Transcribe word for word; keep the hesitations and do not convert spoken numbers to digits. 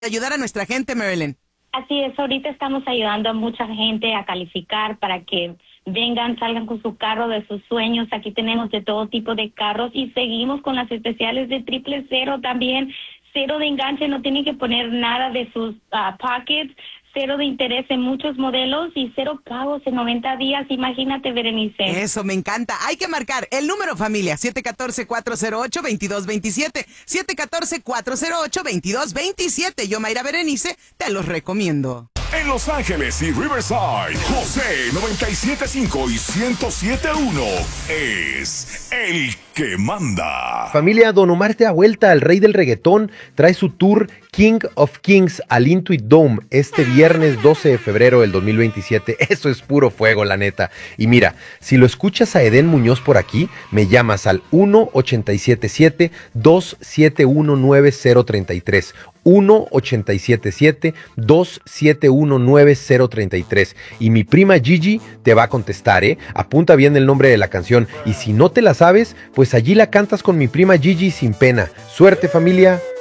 ayudar a nuestra gente, Marilyn. Así es, ahorita estamos ayudando a mucha gente a calificar para que vengan, salgan con su carro de sus sueños. Aquí tenemos de todo tipo de carros y seguimos con las especiales de triple cero también. Cero de enganche, no tienen que poner nada de sus uh, pockets. Cero de interés en muchos modelos y cero pagos en noventa días. Imagínate, Berenice. Eso, me encanta. Hay que marcar el número, familia, siete uno cuatro, cuatro cero ocho, dos dos dos siete. siete uno cuatro, cuatro cero ocho, dos dos dos siete. Yo, Mayra Berenice, te los recomiendo. En Los Ángeles y Riverside, José noventa y siete punto cinco y ciento siete punto uno es el que manda. Familia, Don Omar te da vuelta al rey del reggaetón. Trae su tour King of Kings al Intuit Dome este viernes doce de febrero del dos mil veintisiete. Eso es puro fuego, la neta. Y mira, si lo escuchas a Edén Muñoz por aquí, me llamas al uno ocho siete siete, dos siete uno nueve cero tres tres. uno ocho siete siete, dos siete uno nueve cero tres tres. Y mi prima Gigi te va a contestar, ¿eh? Apunta bien el nombre de la canción. Y si no te la sabes, pues allí la cantas con mi prima Gigi sin pena. Suerte, familia.